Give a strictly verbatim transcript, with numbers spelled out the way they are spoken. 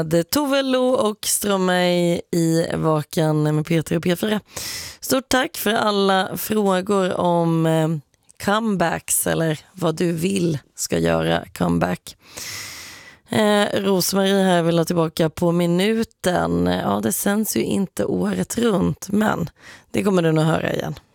Det Tove Lo och Stromae i Vaken med Peter och P fyra. Stort tack för alla frågor om eh, comebacks eller vad du vill ska göra comeback. Eh, Rosmarie här vill ha tillbaka På minuten. Ja, det sänds ju inte året runt, men det kommer du nog höra igen.